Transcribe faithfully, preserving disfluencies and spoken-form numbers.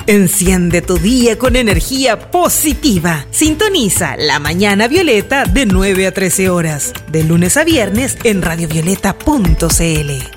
Enciende tu día con energía positiva. Sintoniza La Mañana Violeta de nueve a trece horas, de lunes a viernes en radiovioleta punto c l.